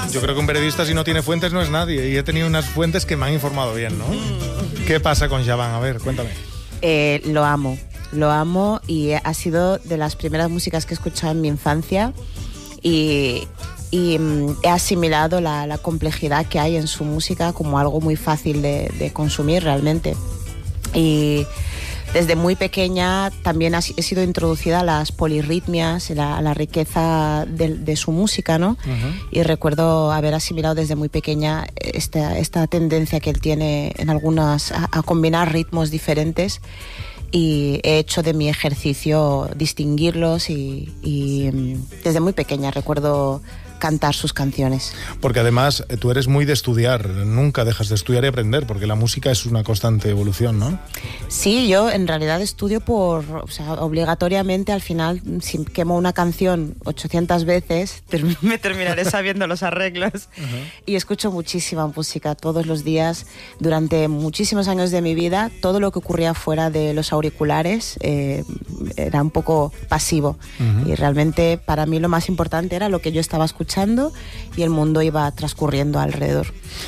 Yo creo que un periodista, si no tiene fuentes, no es nadie. Y he tenido unas fuentes que me han informado bien, ¿no? ¿Qué pasa con Siobhan? A ver, cuéntame. Lo amo y ha sido de las primeras músicas que he escuchado en mi infancia y he asimilado la complejidad que hay en su música como algo muy fácil de consumir realmente. Y desde muy pequeña también he sido introducida a las polirritmias, a la riqueza de su música, ¿no? Y recuerdo haber asimilado desde muy pequeña esta tendencia que él tiene en algunas a combinar ritmos diferentes, y he hecho de mi ejercicio distinguirlos y desde muy pequeña recuerdo cantar sus canciones. Porque además tú eres muy de estudiar, nunca dejas de estudiar y aprender, porque la música es una constante evolución, ¿no? Sí, yo en realidad estudio obligatoriamente. Al final, si quemo una canción 800 veces, me terminaré sabiendo los arreglos. Y escucho muchísima música todos los días. Durante muchísimos años de mi vida, todo lo que ocurría fuera de los auriculares era un poco pasivo. Y realmente para mí lo más importante era lo que yo estaba escuchando y el mundo iba transcurriendo alrededor.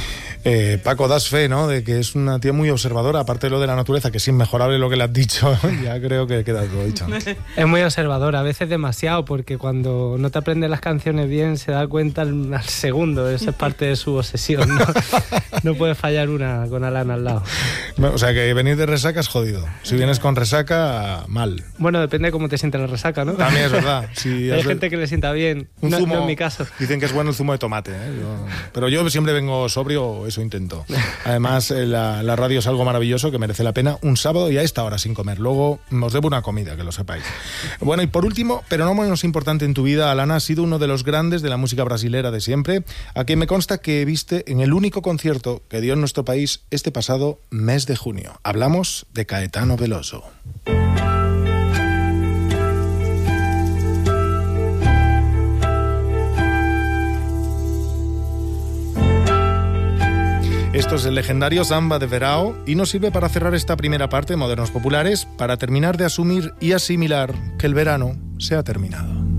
Paco, das fe, ¿no?, de que es una tía muy observadora, aparte de lo de la naturaleza, que es inmejorable lo que le has dicho. Ya creo que queda todo dicho. Es muy observadora, a veces demasiado, porque cuando no te aprendes las canciones bien se da cuenta al segundo. Eso es parte de su obsesión, ¿no? No puede fallar una con Alana al lado. O sea, que venir de resaca es jodido. Si vienes con resaca, mal. Bueno, depende de cómo te siente la resaca, ¿no? También es verdad. Si hay gente que le sienta bien, no en mi caso. Dicen que es bueno el zumo de tomate, ¿eh? Pero yo siempre vengo sobrio, eso intento. Además, la radio es algo maravilloso que merece la pena un sábado y a esta hora sin comer. Luego os debo una comida, que lo sepáis. Bueno, y por último, pero no menos importante en tu vida, Alana, ha sido uno de los grandes de la música brasilera de siempre, a quien me consta que viste en el único concierto que dio en nuestro país este pasado mes de junio. Hablamos de Caetano Veloso. Esto es el legendario Samba de Verão y nos sirve para cerrar esta primera parte de Modernos Populares, para terminar de asumir y asimilar que el verano se ha terminado.